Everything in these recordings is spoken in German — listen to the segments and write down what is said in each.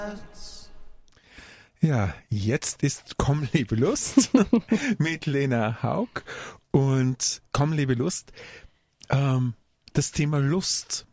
Ja, jetzt ist Komm, liebe Lust mit Lena Haug. Und Komm, liebe Lust, das Thema Lust.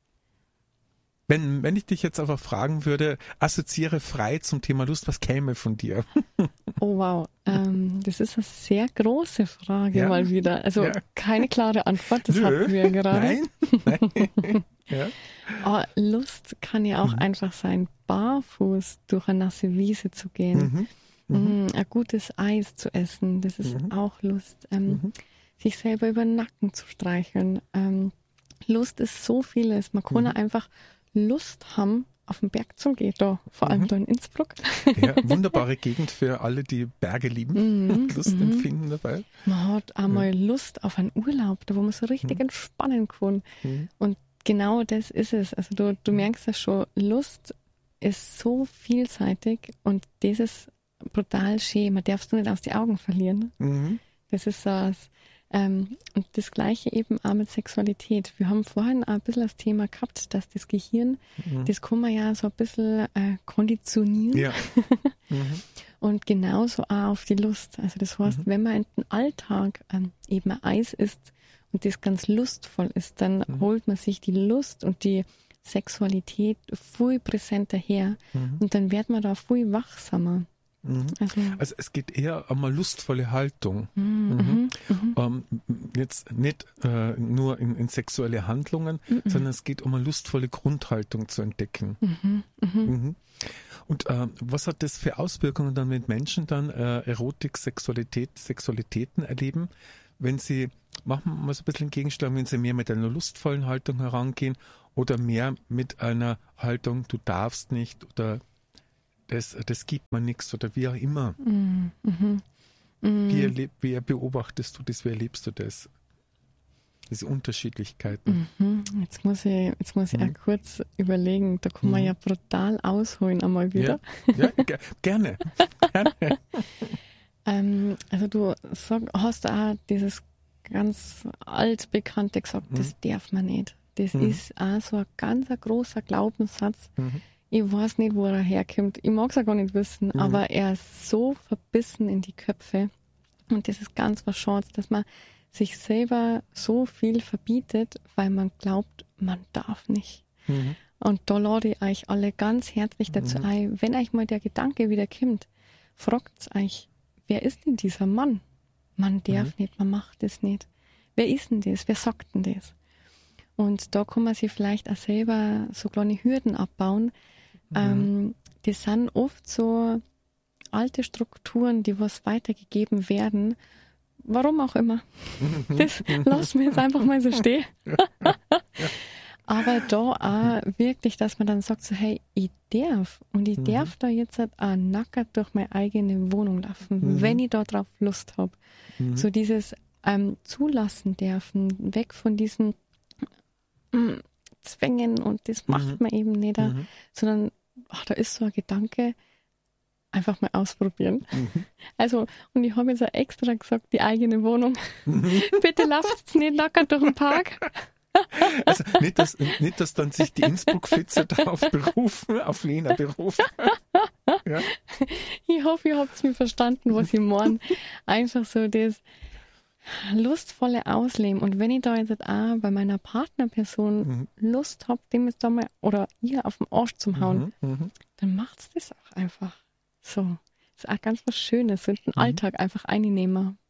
Wenn ich dich jetzt aber fragen würde, assoziiere frei zum Thema Lust, was käme von dir? Oh wow, das ist eine sehr große Frage mal wieder. Also keine klare Antwort, das hatten wir gerade. Nein. Ja. Oh, Lust kann ja auch einfach sein, barfuß durch eine nasse Wiese zu gehen, ein gutes Eis zu essen, das ist auch Lust, sich selber über den Nacken zu streicheln. Lust ist so vieles, man kann einfach Lust haben, auf den Berg zu gehen, da, vor allem da in Innsbruck. Ja, wunderbare Gegend für alle, die Berge lieben und Lust empfinden dabei. Man hat einmal Lust auf einen Urlaub, da wo man so richtig entspannen kann. Und genau das ist es. Also du merkst ja schon, Lust ist so vielseitig und das ist brutal schön. Man darf es nicht aus den Augen verlieren. Das ist so und das Gleiche eben auch mit Sexualität. Wir haben vorhin auch ein bisschen das Thema gehabt, dass das Gehirn, das kann man ja so ein bisschen konditionieren. Ja. Und genauso auch auf die Lust. Also das heißt, wenn man in den Alltag eben ein Eis isst und das ganz lustvoll ist, dann holt man sich die Lust und die Sexualität viel präsenter her und dann wird man da viel wachsamer. Also es geht eher um eine lustvolle Haltung. Jetzt nicht nur in sexuelle Handlungen, sondern es geht um eine lustvolle Grundhaltung zu entdecken. Und was hat das für Auswirkungen dann, wenn Menschen dann Erotik, Sexualitäten erleben, wenn sie, machen wir mal so ein bisschen einen Gegenschlag, wenn sie mehr mit einer lustvollen Haltung herangehen oder mehr mit einer Haltung, du darfst nicht oder das gibt man nichts oder wie auch immer. Wie beobachtest du das, wie erlebst du das? Diese Unterschiedlichkeiten. Jetzt muss ich auch kurz überlegen, da kann man ja brutal ausholen einmal wieder. Ja, gerne. Also du hast auch dieses ganz altbekannte gesagt, das darf man nicht. Das ist auch so ein ganz großer Glaubenssatz. Ich weiß nicht, wo er herkommt. Ich mag es auch gar nicht wissen, aber er ist so verbissen in die Köpfe. Und das ist ganz was Schades, dass man sich selber so viel verbietet, weil man glaubt, man darf nicht. Und da lade ich euch alle ganz herzlich dazu ein, wenn euch mal der Gedanke wieder kommt, fragt euch, wer ist denn dieser Mann? Man darf nicht, man macht es nicht. Wer ist denn das? Wer sagt denn das? Und da kann man sich vielleicht auch selber so kleine Hürden abbauen. Das sind oft so alte Strukturen, die was weitergegeben werden. Warum auch immer. Das lassen wir jetzt einfach mal so stehen. Aber da auch wirklich, dass man dann sagt so, hey, ich darf. Und ich darf da jetzt halt auch nackert durch meine eigene Wohnung laufen, wenn ich da drauf Lust habe. So dieses zulassen dürfen, weg von diesen Zwängen und das macht man eben nicht, sondern da ist so ein Gedanke, einfach mal ausprobieren. Also, und ich habe jetzt auch extra gesagt, die eigene Wohnung. Bitte lauft nicht nackert durch den Park. Also nicht, dass dann sich die Innsbruck-Flitzer darauf berufen, auf Lena berufen. Ja. Ich hoffe, ihr habt mir verstanden, was ich meine. Einfach so das lustvolle Ausleben. Und wenn ich da jetzt auch bei meiner Partnerperson Lust habe, dem jetzt da mal, oder ihr auf den Arsch zum Hauen, dann macht's das auch einfach so. Das ist auch ganz was Schönes, so in den Alltag einfach einnehmen.